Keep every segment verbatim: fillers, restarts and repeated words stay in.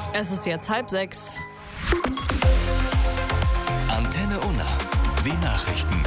Es ist jetzt halb sechs. Antenne Unna, die Nachrichten.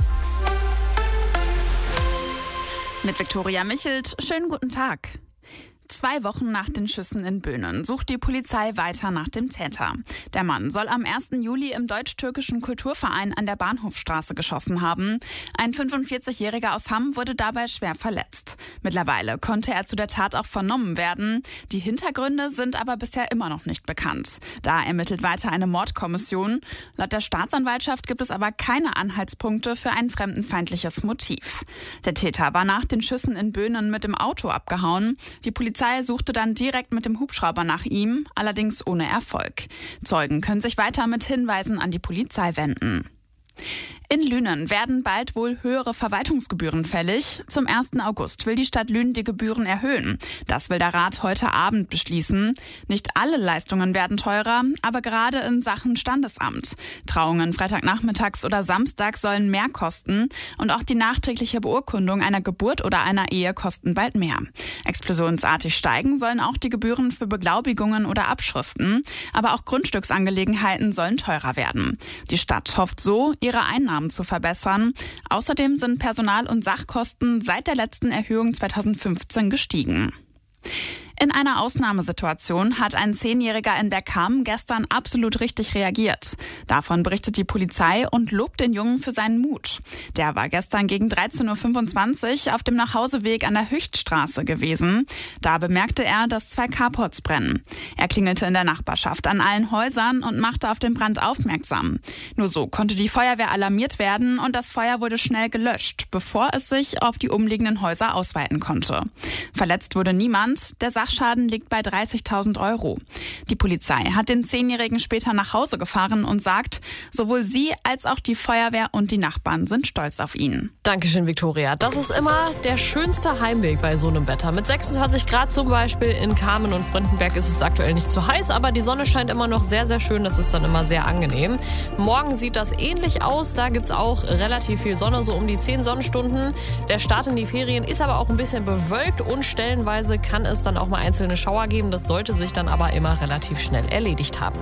Mit Viktoria Michelt, schönen guten Tag. Zwei Wochen nach den Schüssen in Böhnen sucht die Polizei weiter nach dem Täter. Der Mann soll am ersten Juli im deutsch-türkischen Kulturverein an der Bahnhofstraße geschossen haben. Ein fünfundvierzigjähriger aus Hamm wurde dabei schwer verletzt. Mittlerweile konnte er zu der Tat auch vernommen werden. Die Hintergründe sind aber bisher immer noch nicht bekannt. Da ermittelt weiter eine Mordkommission. Laut der Staatsanwaltschaft gibt es aber keine Anhaltspunkte für ein fremdenfeindliches Motiv. Der Täter war nach den Schüssen in Böhnen mit dem Auto abgehauen. Die Polizei Die Polizei suchte dann direkt mit dem Hubschrauber nach ihm, allerdings ohne Erfolg. Zeugen können sich weiter mit Hinweisen an die Polizei wenden. In Lünen werden bald wohl höhere Verwaltungsgebühren fällig. Zum ersten August will die Stadt Lünen die Gebühren erhöhen. Das will der Rat heute Abend beschließen. Nicht alle Leistungen werden teurer, aber gerade in Sachen Standesamt. Trauungen Freitagnachmittags oder Samstags sollen mehr kosten und auch die nachträgliche Beurkundung einer Geburt oder einer Ehe kosten bald mehr. Explosionsartig steigen sollen auch die Gebühren für Beglaubigungen oder Abschriften, aber auch Grundstücksangelegenheiten sollen teurer werden. Die Stadt hofft so, ihre Einnahmen zu verbessern. Außerdem sind Personal- und Sachkosten seit der letzten Erhöhung zweitausendfünfzehn gestiegen. In einer Ausnahmesituation hat ein Zehnjähriger in Bergkamen gestern absolut richtig reagiert. Davon berichtet die Polizei und lobt den Jungen für seinen Mut. Der war gestern gegen dreizehn Uhr fünfundzwanzig auf dem Nachhauseweg an der Hüchtstraße gewesen. Da bemerkte er, dass zwei Carports brennen. Er klingelte in der Nachbarschaft an allen Häusern und machte auf den Brand aufmerksam. Nur so konnte die Feuerwehr alarmiert werden und das Feuer wurde schnell gelöscht, bevor es sich auf die umliegenden Häuser ausweiten konnte. Verletzt wurde niemand. Der Sachschaden liegt bei dreißigtausend Euro. Die Polizei hat den Zehnjährigen später nach Hause gefahren und sagt, sowohl sie als auch die Feuerwehr und die Nachbarn sind stolz auf ihn. Dankeschön, Viktoria. Das ist immer der schönste Heimweg bei so einem Wetter. Mit sechsundzwanzig Grad zum Beispiel in Kamen und Fröndenberg ist es aktuell nicht zu heiß, aber die Sonne scheint immer noch sehr, sehr schön. Das ist dann immer sehr angenehm. Morgen sieht das ähnlich aus. Da gibt es auch relativ viel Sonne, so um die zehn Sonnenstunden. Der Start in die Ferien ist aber auch ein bisschen bewölkt und stellenweise kann es dann auch mal einzelne Schauer geben. Das sollte sich dann aber immer relativ schnell erledigt haben.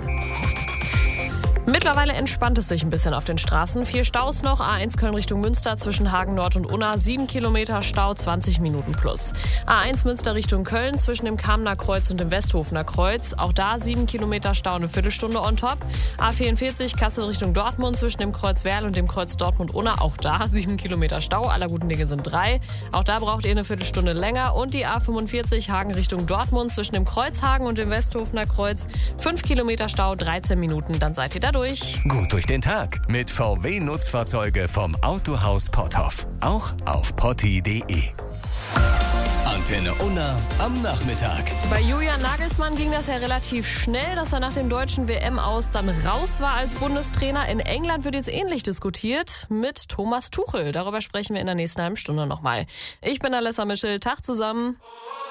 Mittlerweile entspannt es sich ein bisschen auf den Straßen. Vier Staus noch. A eins Köln Richtung Münster zwischen Hagen Nord und Unna. Sieben Kilometer Stau, zwanzig Minuten plus. A eins Münster Richtung Köln zwischen dem Kamener Kreuz und dem Westhofener Kreuz. Auch da sieben Kilometer Stau, eine Viertelstunde on top. A vierundvierzig Kassel Richtung Dortmund zwischen dem Kreuz Werl und dem Kreuz Dortmund-Unna. Auch da sieben Kilometer Stau. Aller guten Dinge sind drei. Auch da braucht ihr eine Viertelstunde länger. Und die A fünfundvierzig Hagen Richtung Dortmund zwischen dem Kreuz Hagen und dem Westhofener Kreuz. fünf Kilometer Stau, dreizehn Minuten. Dann seid ihr da durch. Gut durch den Tag mit V W-Nutzfahrzeuge vom Autohaus Potthoff. Auch auf potti punkt de. Antenne Unna am Nachmittag. Bei Julian Nagelsmann ging das ja relativ schnell, dass er nach dem deutschen W M-Aus dann raus war als Bundestrainer. In England wird jetzt ähnlich diskutiert mit Thomas Tuchel. Darüber sprechen wir in der nächsten halben Stunde nochmal. Ich bin Alessa Mischel. Tag zusammen.